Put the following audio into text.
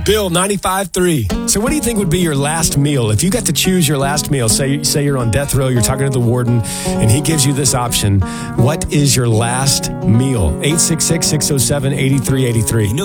Bill, 95.3. So what do you think would be your last meal? If you got to choose your last meal, say you're on death row, you're talking to the warden, and he gives you this option, what is your last meal? 866-607-8383.